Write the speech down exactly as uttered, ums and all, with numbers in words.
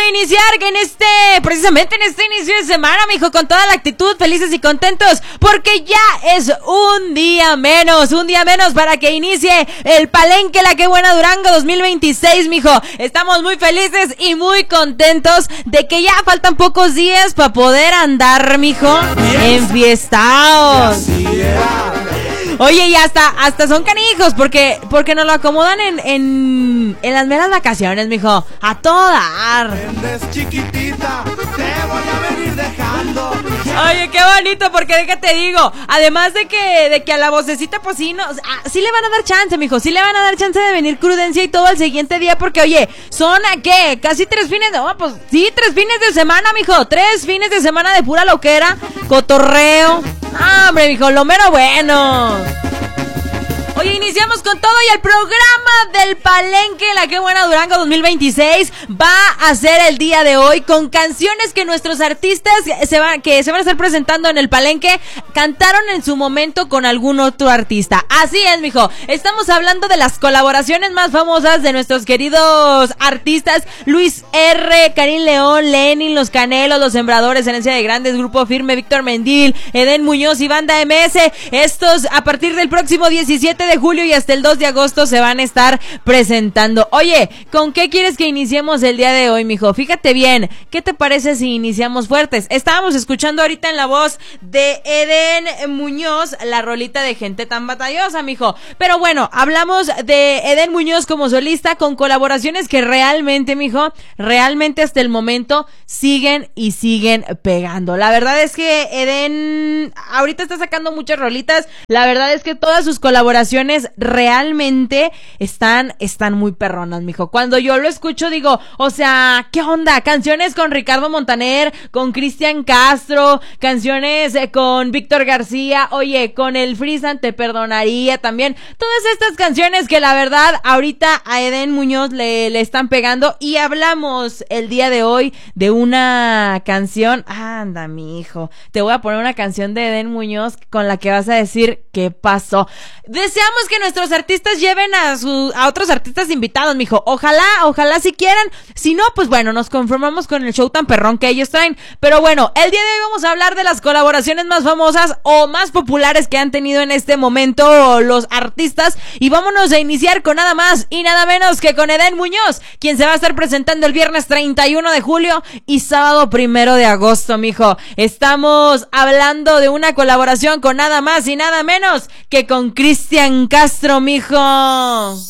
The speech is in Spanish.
iniciar en este, precisamente en este inicio de semana, mijo, con toda la actitud, felices y contentos, porque ya es un día menos, un día menos para que inicie el Palenque La Qué Buena Durango dos mil veintiséis, mijo. Estamos muy felices y muy contentos de que ya faltan pocos días para poder andar, mijo, enfiestados. Oye, y hasta, hasta son canijos, porque, porque nos lo acomodan en, en, en las meras vacaciones, mijo. A toda dar. Chiquitita, te voy a venir dejando. Oye, qué bonito, porque déjate digo, además de que, de que a la vocecita, pues sí, no, ah, sí le van a dar chance, mijo, sí le van a dar chance de venir Crudencia y todo el siguiente día, porque oye, son, ¿qué? Casi tres fines de, oh, pues sí, tres fines de semana, mijo, tres fines de semana de pura loquera, cotorreo. Ah, hombre, mijo, lo mero bueno. Oye, iniciamos con todo y el programa del Palenque La Qué Buena Durango dos mil veintiséis va a ser el día de hoy con canciones que nuestros artistas se van, que se van a estar presentando en el Palenque cantaron en su momento con algún otro artista. Así es, mijo. Estamos hablando de las colaboraciones más famosas de nuestros queridos artistas Luis R, Karim León, Lenin, Los Canelos, Los Sembradores, Herencia de Grandes, Grupo Firme, Víctor Mendil, Edén Muñoz y Banda M S. Estos a partir del próximo diecisiete de julio y hasta el dos de agosto se van a estar presentando. Oye, ¿con qué quieres que iniciemos el día de hoy, mijo? Fíjate bien, ¿qué te parece si iniciamos fuertes? Estábamos escuchando ahorita en la voz de Edén Muñoz la rolita de Gente Tan Batallosa, mijo. Pero bueno, hablamos de Edén Muñoz como solista con colaboraciones que realmente, mijo, realmente hasta el momento siguen y siguen pegando. La verdad es que Edén ahorita está sacando muchas rolitas. La verdad es que todas sus colaboraciones realmente están, están muy perronas, mijo. Cuando yo lo escucho digo, o sea, ¿qué onda? Canciones con Ricardo Montaner, con Cristian Castro, canciones eh, con Víctor García, oye, con el Frisan Te Perdonaría también. Todas estas canciones que la verdad ahorita a Edén Muñoz le, le están pegando, y hablamos el día de hoy de una canción. Anda, mijo, te voy a poner una canción de Edén Muñoz con la que vas a decir ¿qué pasó? Deseamos que nuestros artistas lleven a su, a otros artistas invitados, mijo. Ojalá, ojalá si quieran. Si no, pues bueno, nos conformamos con el show tan perrón que ellos traen. Pero bueno, el día de hoy vamos a hablar de las colaboraciones más famosas o más populares que han tenido en este momento los artistas. Y vámonos a iniciar con nada más y nada menos que con Edén Muñoz, quien se va a estar presentando el viernes treinta y uno de julio y sábado primero de agosto, mijo. Estamos hablando de una colaboración con nada más y nada menos que con Cristian Castro, mijo.